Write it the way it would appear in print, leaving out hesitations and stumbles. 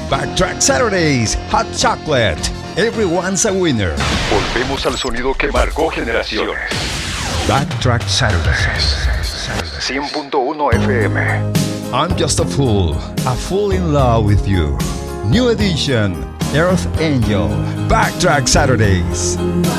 Backtrack Saturdays, Hot Chocolate. Everyone's a winner. Volvemos al sonido que marcó generaciones. Backtrack Saturdays. 100.1 FM. I'm just a fool in love with you. New edition, Earth Angel. Backtrack Saturdays.